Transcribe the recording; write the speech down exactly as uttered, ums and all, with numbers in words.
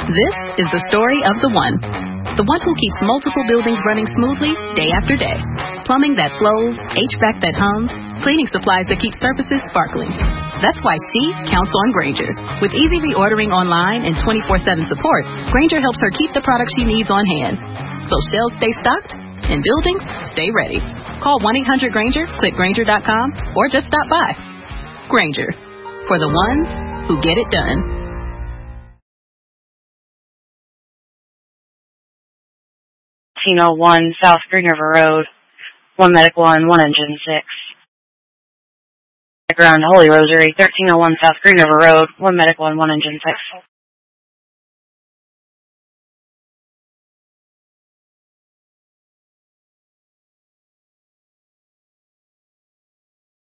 This is the story of the one. The one who keeps multiple buildings running smoothly day after day. Plumbing that flows, H V A C that hums, cleaning supplies that keep surfaces sparkling. That's why she counts on Grainger. With easy reordering online and twenty-four seven support, Grainger helps her keep the products she needs on hand. So shelves stay stocked and buildings stay ready. Call one eight hundred Grainger, click Grainger dot com, or just stop by. Grainger, for the ones who get it done. thirteen oh one South Green River Road, one medical and one engine six. Background Holy Rosary, thirteen oh one South Green River Road, one medical and one engine six.